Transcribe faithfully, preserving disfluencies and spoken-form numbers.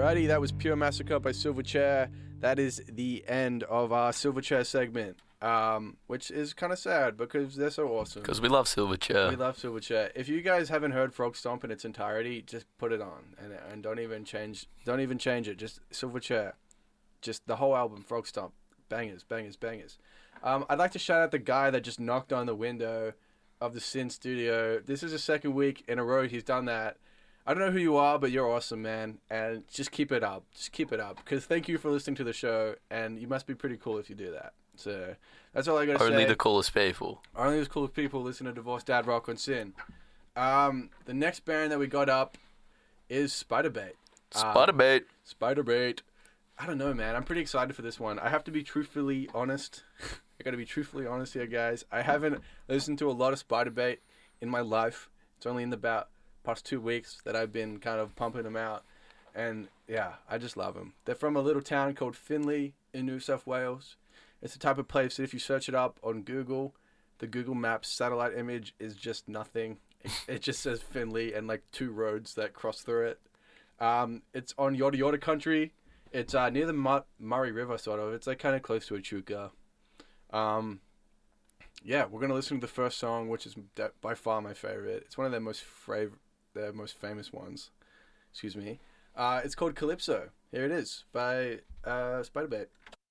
Alrighty, that was Pure Massacre by Silverchair. That is the end of our Silverchair segment, um, which is kind of sad because they're so awesome. Because we love Silverchair. We love Silverchair. If you guys haven't heard Frog Stomp in its entirety, just put it on and and don't even change. Don't even change it. Just Silverchair, just the whole album, Frog Stomp, bangers, bangers, bangers. Um, I'd like to shout out the guy that just knocked on the window of the Sin Studio. This is the second week in a row he's done that. I don't know who you are, but you're awesome, man. And just keep it up. Just keep it up. Because thank you for listening to the show, and you must be pretty cool if you do that. So that's all I got to say. Only the coolest people. Only the coolest people listen to Divorced Dad Rock on Sin. Um, the next band that we got up is Spiderbait. Spiderbait. Um, Spiderbait. I don't know, man. I'm pretty excited for this one. I have to be truthfully honest. I got to be truthfully honest here, guys. I haven't listened to a lot of Spiderbait in my life. It's only in the about past two weeks that I've been kind of pumping them out. And, yeah, I just love them. They're from a little town called Finley in New South Wales. It's the type of place that if you search it up on Google, the Google Maps satellite image is just nothing. It, it just says Finley and, like, two roads that cross through it. Um, it's on Yoda Yoda country. It's uh, near the Mur- Murray River, sort of. It's, like, kind of close to Echuca. Um... Yeah, we're gonna listen to the first song, which is by far my favorite. It's one of their most fav- their most famous ones. Excuse me. Uh, it's called Calypso. Here it is by uh, Spiderbait.